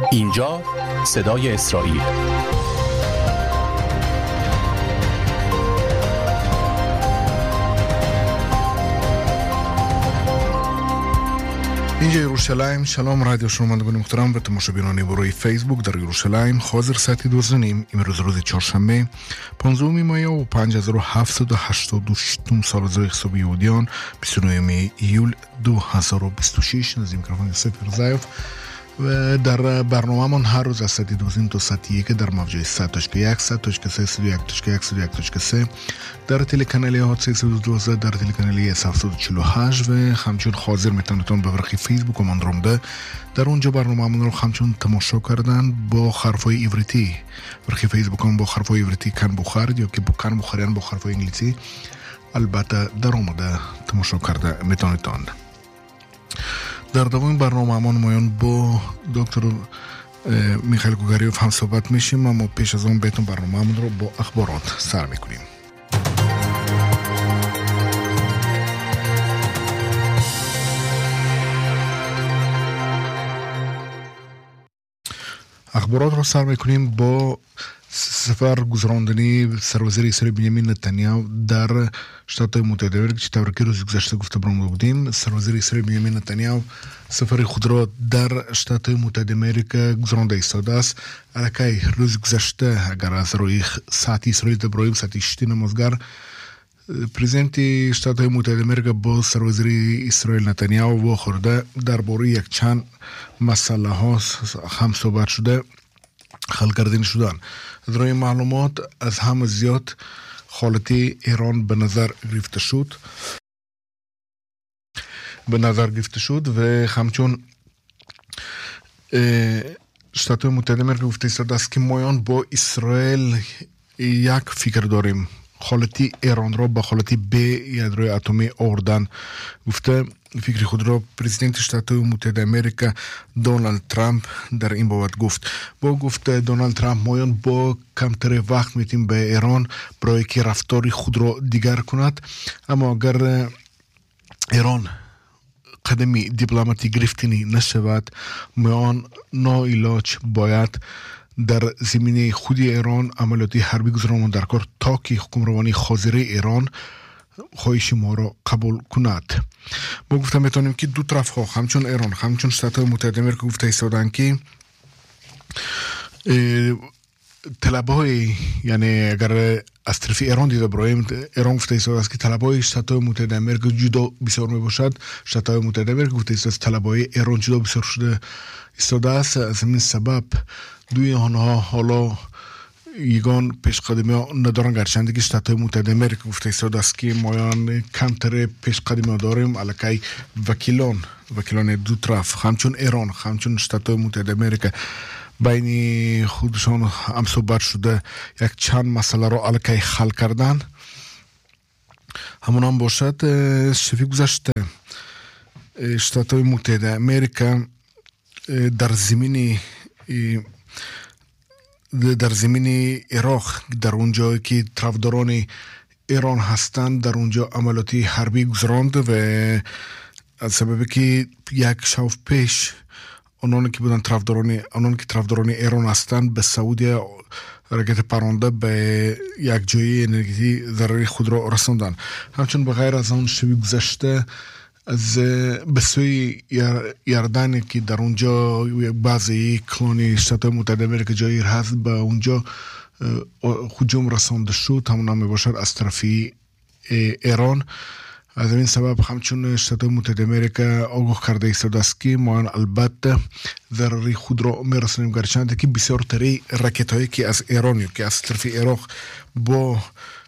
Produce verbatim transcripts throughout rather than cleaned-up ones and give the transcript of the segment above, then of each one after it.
اینجا صدای اسرائیل. اینجا یروشلایم. شلام رادیو شنوندگان محترم و تماشاگران برای فیسبوک در یروشلایم. حاضر ساعت دوازده و نیم امروز روز چهارشنبه پانزدهم مای و پنج هزار و هفتصد و هشتاد و شش سال از حساب یهودیان بیست و نهم ایول دو هزار و بیست و شش. از میکروفون یوسف رضایف و در برنامه من هر روز از ساعت دوازده تا ساعت یک در موجه صد و یک صد و یک صد و یک صد و یک و سه در تلکانالی هات سیصد و دوازده در تلکانالی هفتصد و چهل و هشت و همچنین حاضر میتونید به ورقی فیسبوک من درمده در اونجا برنامه من رو همچنین تماشا کردن با حرفای عبریتی. ورقی فیسبوک هم با حرفای عبریتی کن بخارد یا که کن بخاریان با حرفای انگلیسی البته در اومده تماشا کرده میتونید. در دوام برنامه من مایان با دکتر میخائیل گوگاریوف هم صحبت میشیم، اما پیش از اون بهتون برنامه من رو با اخبارات سر میکنیم. اخبارات رو سر میکنیم با سفر گذراندنی سروزیر اسرائیل بنیامین نتانیاهو در شتات متحده آمریکا که تبریک روز گذشته گفته برام بودیم. سروزیر اسرائیل بنیامین نتانیاهو سفر خود را در شتات متحده آمریکا گذرانده ایستاده است. الکی روز گذشته اگر از روی ساعتی اسرائیل تبرایم ساعتی شش نمازگر پرزیدنت شتات متحده آمریکا با سروزیر اسرائیل نتانیاهو و خورده درباره یک چند مسئله ها هم صحبت شده خلق کردن شدن. در این معلومات از همه زیاد حالت ایران به نظر گرفته شد به نظر گرفته شد و همچون شتات متحده آمریکا گفته است که ما با اسرائیل یک فکر داریم، حالتی ایران را با حالتی به یادروی اتمی آوردن. گفته فکر خود را پرزیدنت شتات متحده آمریکا دونالد ترامپ در این بابت گفت. با گفته دونالد ترامپ مایان با کمتر وقت میتیم به ایران برای که رفتاری خود را دیگر کند، اما اگر ایران قدمی دیپلماتی گرفتنی نشود میان ناعلاج باید در زمینه خود ایران عملیاتی حربی گذرانمان در کار تا که حکمرانی حاضره ایران خواهش ما را قبول کند. ما گفتم میتونیم که دو طرف ها همچون ایران همچون شتات متحده آمریکا گفته ایستادن که طلب های، یعنی اگر از طرف ایران دیده برایم ایران گفته ایستاده است که طلب های شتات متحده آمریکا جدا بسیار می باشد. شتات متحده آمریکا گفته ایستاده است طلب های ایران جدا بسیار شده ایستاده است. از این سبب دوی آنها حالا یگان پیش قدمی ها ندارن، گرچند که شتات متحده آمریکا گفته ایستاده است که مایان کمتر پیش قدمی ها داریم. الکی وکیلان وکیلان دو طرف همچون ایران همچون شتات متحده آمریکا بین خودشان هم صحبت شده یک چند مسئله را الکی حل کردن. همون هم باشد شفی گذشته شتات متحده آمریکا در زمینی در زمینی عراق در اونجا که طرفداران ایران هستند در اونجا عملیاتی حربی گذراند و از سببی که یک شب پیش آنان که بودن طرفداران آنان که طرفداران ایران هستند به سعودی راکت پرنده به یک جای انرژی ضرری خود را رساندن. همچنین بغیر از آن شب گذشته از به سوی یردن که در اونجا بعضی کلانی شتات متحده آمریکا جایی هست به اونجا هجوم رسانده شد، همون هم میباشد از طرف ایران. از این سبب همچون شتات متحده آمریکا آگاه کرده ایستاده است که ما البته ضرری خود را میرسانیم، گرچند که بسیار تری راکت هایی که از ایران یا که از طرف عراق با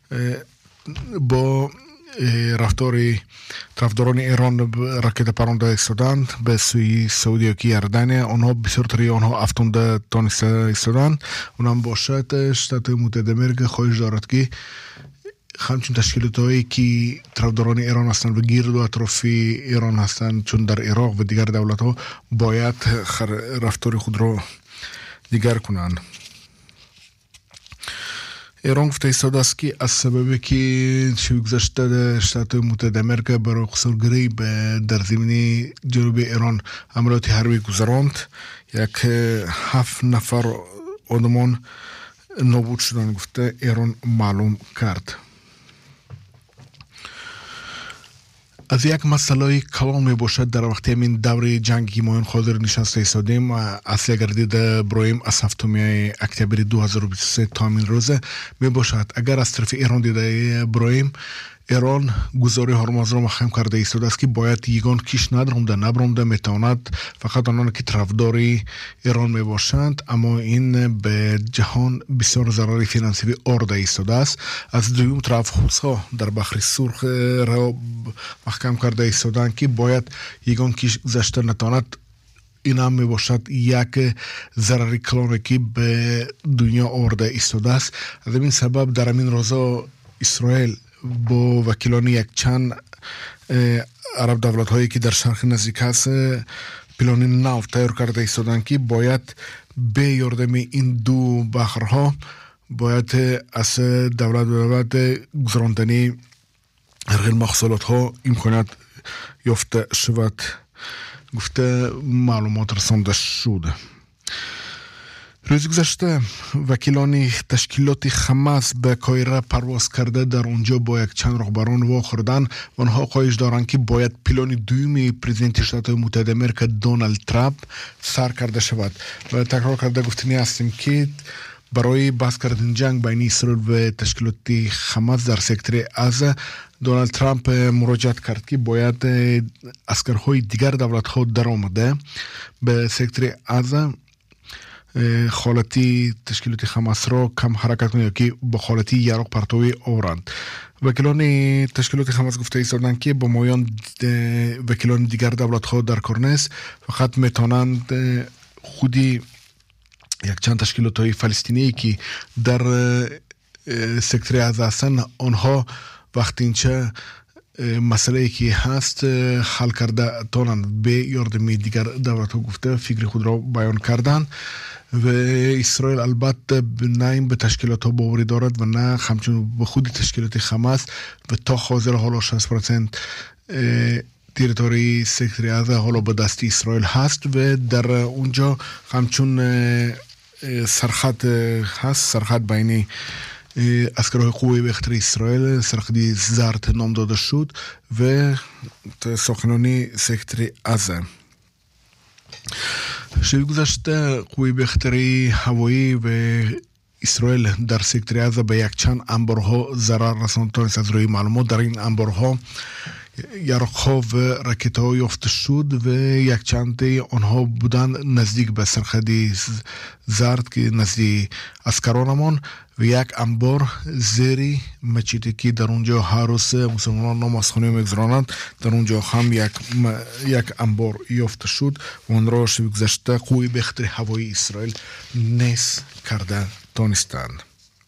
با رفتاری طرفداران ایران راکت پرنده ایستادند به سوی سعودی که یردن آنها بسیار تری آنها افتونده تانسته ایستادند. اونم باشد شتات متحده آمریکا خواهش دارد که همچون تشکیلات هایی که طرفداران ایران هستند و گرد و اطراف ایران هستند چون در عراق و دیگر دولت ها باید رفتار خود را دیگر کنند. ایران گفته ایستاده است که از سببی که شوی گذشته شتات متحده آمریکا برای قصورگیری در زمینی جنوب ایران عملیات حربی گذراند، یک هفت نفر آدمان نابود شدن گفته ایران معلوم کرد. از یک مسئله کلان می باشد در وقتی همین دور جنگی ما حاضر نشسته ایستادیم اصلی گردید برایم از هفتم اکتبر دو هزار و بیست و سه تا همین روزه می باشد. اگر از طرف ایران دیده برایم، ایران گزاری هرمز را مخیم کرده ایستاده است که باید یگان کیش ندرمده نبرمده میتواند فقط آنان که طرفداری ایران می باشند، اما این به جهان بسیار ضرر فینانسیوی آورده ایستاده است. از دویم طرف حوثی‌ها در بحر سرخ را محکم کرده ایستادند که باید یگان کیش گذشته نتواند. این هم می باشد یک ضرری کلانه که به دنیا آورده ایستاده است. از این سبب در این روزا اسرائیل با وکیلان یک چند عرب دولت هایی که در شرق نزدیک است پلان نو تیار کرده ایستادند که باید به یاردم این دو بحرها باید از دولت دولت گذراندنی هرگل محصولات ها امکانات یافته شود گفته معلومات رسانده شد. روز گذشته وکیلان تشکیلات حماس به کایره پرواز کرده در اونجا با یک چند رهبران واخوردن و آنها خواهش دارند که باید پلان دوم پرزیدنت شیوات متحده آمریکا دونالد ترامپ سر کرده شود و تکرار کرده گفتنی هستیم که برای بحث کردن جنگ بین اسرائیل و تشکیلات حماس در سکتر غزه دونالد ترامپ مراجعت کرد که باید عسکرهای دیگر دولت ها در آمده به سکتر غزه خالتی تشکیلات حماس را کم حرکت کنند که با خالتی یراق پرتوی آورند. وکیلان تشکیلات حماس گفته ایستادند که با مایان وکیلان دیگر دولت ها در کار نیست، فقط میتونند خودی یک چند تشکیلات های فلسطینی که در سکتر غزه هستند آنها وقتی اینچه مسئله که هست حل کرده تانند به یاردمی دیگر دولت ها گفته فکر خود را بیان کردن و اسرائیل البته نه به تشکیلات ها باوری دارد و نه همچون به خود تشکیلات حماس و تا حاضر حالا شصت درصد تریتوری سکتر غزه حالا به دست اسرائیل هست و در اونجا همچون سرخط هست، سرخط بین عسکرهای قوه بخطر اسرائیل سرخدی زرد نام داده شد و ساکنانی سکتر غزه. شب گذشته قوه بخطری هوایی و اسرائیل در سکتر غزه به یک چند انبارها ضرر رساند. تا از روی معلومات در این انبارها یراق‌ها و راکت‌ها یافته شد و یک چند آنها بودن نزدیک به سرخدی زرد که نزدیک اسکرانمان و یک انبار زیری مسجدی که در اونجا هر روز مسلمانان نمازخوانی میگذرانند در اونجا هم یک یک انبار یافته شد و آن را شب گذشته قوه بخطر هوایی اسرائیل نیست کرده دانستند.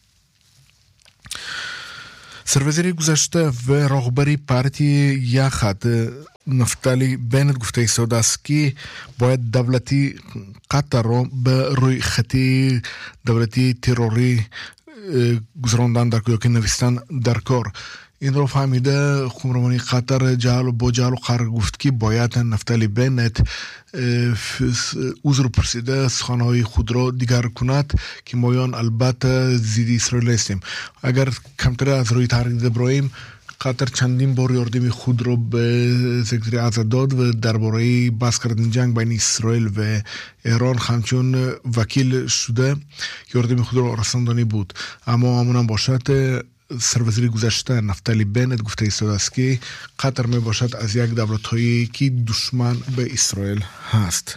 سرویزری گذشته و رهبری پارتی یخد نفتالی بنت گفته ایستاده است که باید دولتی قطر را به روی خطی دولتی تروری گذراندن در که نویستن در کار. این رو فهمیده حکمرانی قطر جهل با جهل و قرار گفت که باید نفتالی بنت عذر پرسیده سخنهای خود را دیگر کند که مایان البته زیدی اسرائیل هستیم. اگر کمتر از روی تحریک ابراهیم قطر چندین بار یاردم خود را به سکتر غزه داد و درباره بحث کردن جنگ بین اسرائیل و ایران همچون وکیل شده یاردم خود را رساندنی بود. اما همون باشد سرویزری گذشته نفتالی بنت گفته ایستاده است که قطر می باشد از یک دولت هایی که دشمن به اسرائیل هست.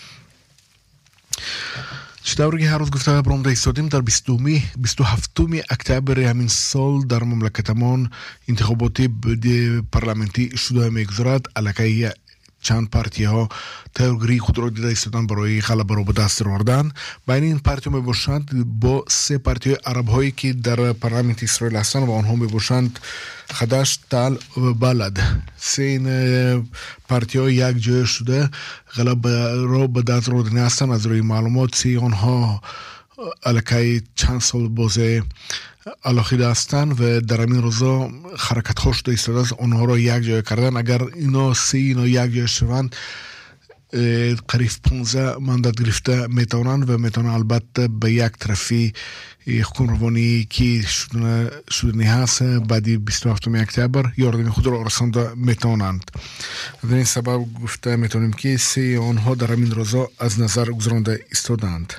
چطوری که هر روز گفته برامده ایستادیم در بیست و هفتم اکتبر همین سال در مملکتمان انتخاباتی پارلمانتی شده میگذارد. علاقه چند پارتی ها تیارگری خود را دیده ایستادن برای غلبه را به دست آوردن. بین این پارتی می باشند با سه پارتی عرب هایی که در پارلمانت اسرائیل هستند و آنها می باشند خداش، تل و بلد. سه این پارتی ها یک جای شده غلبه را به دست آوردن هستند. از روی معلومات سی آنها علاقه چند سال بازه الاخیده هستند و در این روزا حرکت ها شده ایستاده است آنها را یک جای کردن. اگر اینا سی اینا یک جای شوند قریب پانزده مندت گرفته میتونن و میتونن البته به یک طرفی حکمرانی که شدنی, شدنی هست بعدی بیست و هفتم اکتبر یاردن خود را رسانده میتونند. و این سبب گفته میتونیم که سی آنها در این روزا از نظر گذرانده ایستادند.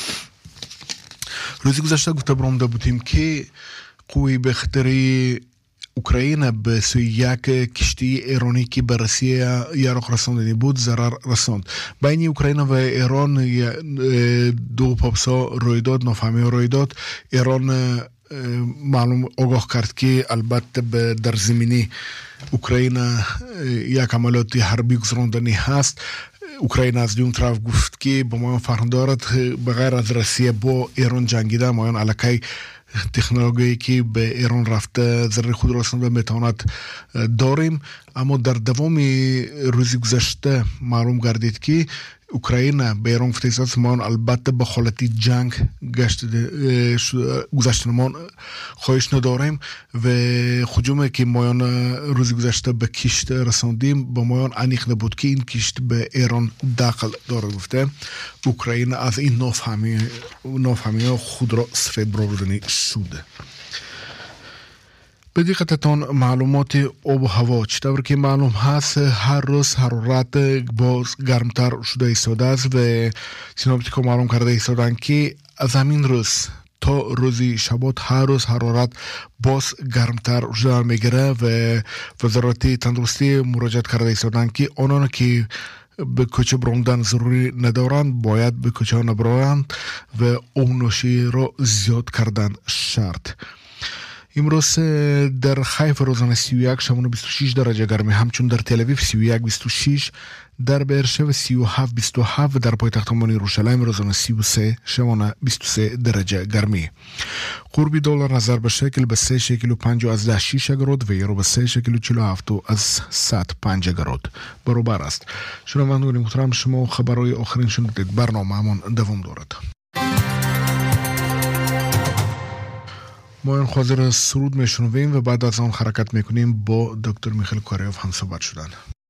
روزی گذشته گفته برامده بودیم که قوی به خطری اوکراین به سوی یک کشتی ایرانی که به روسیه یارق رساندنی بود ضرر رساند. بین اوکراین و ایران دو پاپسا رویداد نافهمی رویداد. ایران معلوم آگاه کرد که البته در زمینی اوکراین یک عملیات حربی گذراندنی هست. اوکراین از دیون طرف گفت که با ما فرهنگ دارد بغیر از روسیه با ایران جنگیده مایان علاقه تکنولوژی که به ایران رفته ضرر خود را رسانده میتواند داریم. اما در دوام روزی گذشته معلوم گردید که اوکراین به ایران گفته است ما البته به حالت جنگ گشت گذشتنمان خواهش نداریم و هجومی که مایان روزی گذشته به کشت رساندیم با مایان انیق نبود که این کشت به ایران داخل دارد. گفته اوکراین از این نافهمی نافهمی خود را سفید برآوردنی شده. به دقتتان معلومات آب و هوا چطور که معلوم هست هر روز حرارت باز گرمتر شده ایستاده است و سینوپتیکا معلوم کرده ایستادن که از همین روز تا روزی شبات هر روز حرارت باز گرمتر شده میگیره و وزارت تندرستی مراجعت کرده ایستادن که آنان که به کوچه براندن ضروری ندارند باید به کوچه ها نبرند و آب نوشی را زیاد کردن شرط. امروز در حیف روزانه سی و یک شبانه بیست و شش درجه گرمی، همچون در تل اویو سی و یک بیست و شش، در بئرشبا سی و هفت بیست و هفت و در پایتخت یروشلایم روزانه سی و سه شبانه بیست و سه درجه گرمی. قربی دلار نظر به شکل به سه شکل و پنج از ده شیش اگرود و یورو به سه شکل و چهل و هفت از صد پنج اگرود برابر است. شنوندگان محترم، شما خبرهای آخرین شنیدید. برنامه همان دوام دارد. ما این حاضر سرود میشنویم و بعد از آن حرکت میکنیم با دکتر میخائیل کاریوف هم صحبت شدن.